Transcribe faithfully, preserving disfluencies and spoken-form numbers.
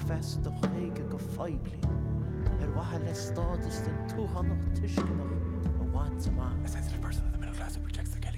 fest do chuige go feibli. Er wathe le stádas den túhanach tuiscinach a bhaint amach. A sensitive person in the middle class who protects the kid.